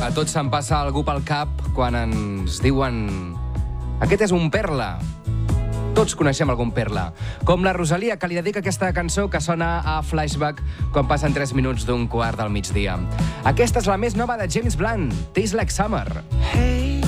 A tots se'n passa algú pel cap quan ens diuen aquest és un perla. Tots coneixem algun perla. Com la Rosalia, que li dedica aquesta cançó que sona a Flashback quan passen 3 minuts d'un quart del migdia. Aquesta és la més nova de James Blunt, Tastes Like Summer. Hey.